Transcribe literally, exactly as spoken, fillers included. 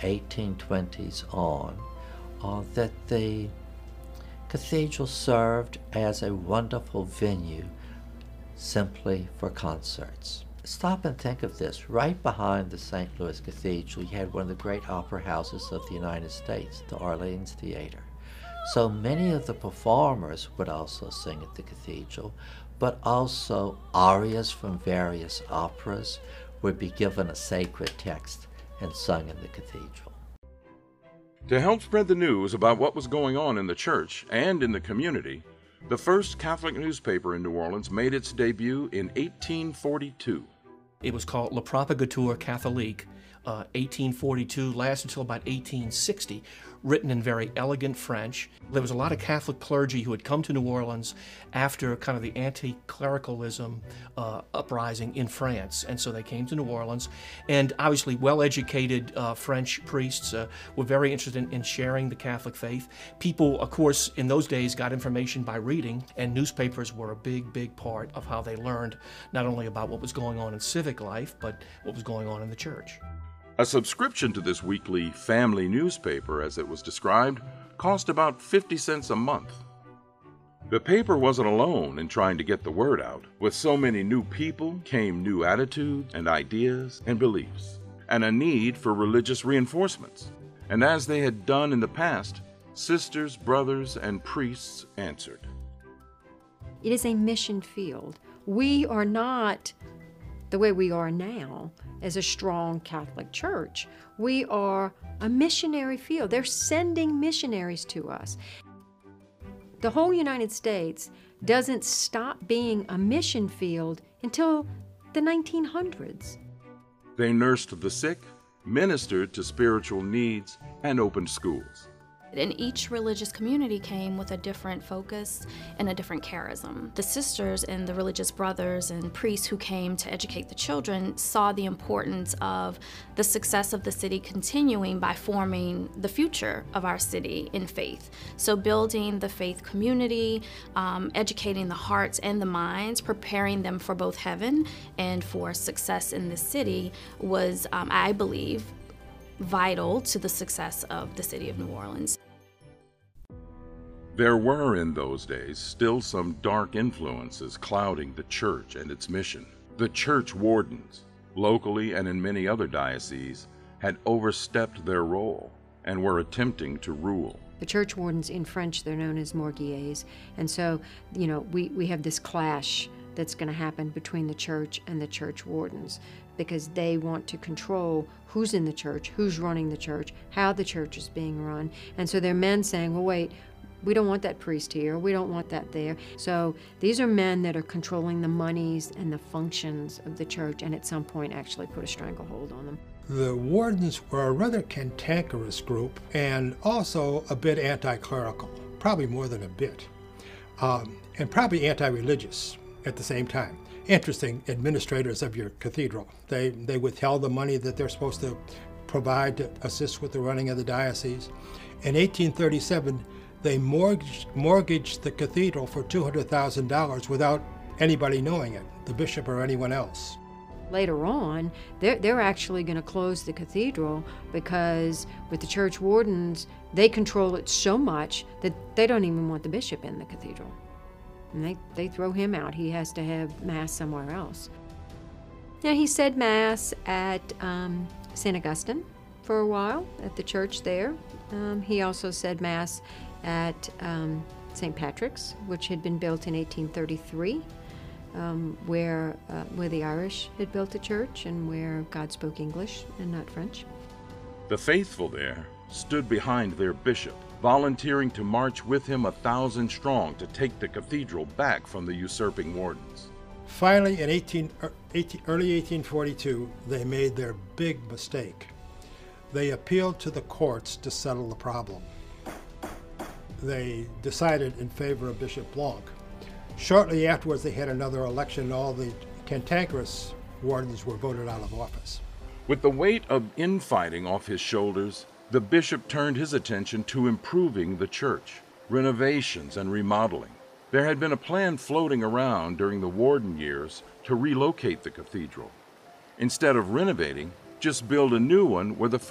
eighteen twenties on, uh, that the cathedral served as a wonderful venue simply for concerts. Stop and think of this. Right behind the Saint Louis Cathedral, you had one of the great opera houses of the United States, the Orleans Theater. So many of the performers would also sing at the cathedral, but also arias from various operas would be given a sacred text and sung in the cathedral. To help spread the news about what was going on in the church and in the community, the first Catholic newspaper in New Orleans made its debut in eighteen forty-two. It was called Le Propagateur Catholique, uh, eighteen forty-two, lasted until about eighteen sixty, written in very elegant French. There was a lot of Catholic clergy who had come to New Orleans after kind of the anti-clericalism uh, uprising in France, and so they came to New Orleans. And obviously well-educated uh, French priests uh, were very interested in, in sharing the Catholic faith. People, of course, in those days got information by reading, and newspapers were a big, big part of how they learned not only about what was going on in civic life, but what was going on in the church. A subscription to this weekly family newspaper, as it was described, cost about fifty cents a month. The paper wasn't alone in trying to get the word out. With so many new people came new attitudes and ideas and beliefs, and a need for religious reinforcements. And as they had done in the past, sisters, brothers, and priests answered. It is a mission field. We are not the way we are now as a strong Catholic church. We are a missionary field. They're sending missionaries to us. The whole United States doesn't stop being a mission field until the nineteen hundreds. They nursed the sick, ministered to spiritual needs, and opened schools. And each religious community came with a different focus and a different charism. The sisters and the religious brothers and priests who came to educate the children saw the importance of the success of the city continuing by forming the future of our city in faith. So building the faith community, um, educating the hearts and the minds, preparing them for both heaven and for success in the city was, um, I believe, vital to the success of the city of New Orleans. There were in those days still some dark influences clouding the church and its mission. The church wardens, locally and in many other dioceses, had overstepped their role and were attempting to rule. The church wardens, in French, they're known as morguiers. And so, you know, we, we have this clash that's going to happen between the church and the church wardens, because they want to control who's in the church, who's running the church, how the church is being run. And so there are men saying, well, wait, we don't want that priest here, we don't want that there. So these are men that are controlling the monies and the functions of the church, and at some point actually put a stranglehold on them. The wardens were a rather cantankerous group and also a bit anti-clerical, probably more than a bit, um, and probably anti-religious at the same time. Interesting administrators of your cathedral. They, they withheld the money that they're supposed to provide to assist with the running of the diocese. In eighteen thirty-seven, they mortgaged, mortgaged the cathedral for two hundred thousand dollars without anybody knowing it, the bishop or anyone else. Later on, they're, they're actually going to close the cathedral because with the church wardens, they control it so much that they don't even want the bishop in the cathedral. And they, they throw him out. He has to have Mass somewhere else. Now, he said Mass at um, Saint Augustine for a while, at the church there. Um, he also said Mass at um, Saint Patrick's, which had been built in eighteen thirty-three, um, where, uh, where the Irish had built a church and where God spoke English and not French. The faithful there stood behind their bishop, volunteering to march with him a thousand strong to take the cathedral back from the usurping wardens. Finally, in eighteen, eighteen, early eighteen forty-two, they made their big mistake. They appealed to the courts to settle the problem. They decided in favor of Bishop Blanc. Shortly afterwards, they had another election, and all the cantankerous wardens were voted out of office. With the weight of infighting off his shoulders, the bishop turned his attention to improving the church, renovations and remodeling. There had been a plan floating around during the warden years to relocate the cathedral. Instead of renovating, just build a new one where the